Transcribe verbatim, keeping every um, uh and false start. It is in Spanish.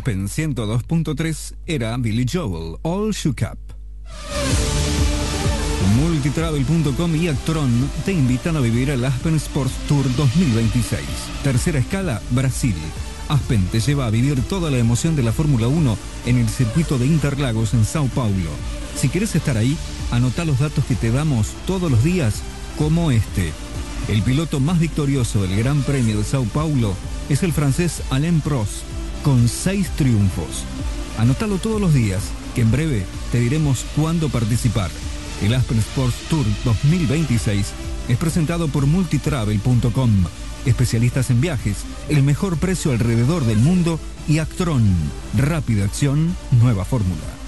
Aspen ciento dos punto tres era Billy Joel, All Shook Up. Multitravel punto com y Actron te invitan a vivir el Aspen Sports Tour dos mil veintiséis. Tercera escala, Brasil. Aspen te lleva a vivir toda la emoción de la Fórmula uno en el circuito de Interlagos en Sao Paulo. Si querés estar ahí, anota los datos que te damos todos los días, como este. El piloto más victorioso del Gran Premio de Sao Paulo es el francés Alain Prost, con seis triunfos. Anótalo todos los días, que en breve te diremos cuándo participar. El Aspen Sports Tour dos mil veintiséis es presentado por Multitravel punto com, especialistas en viajes, el mejor precio alrededor del mundo y Actron, rápida acción, nueva fórmula.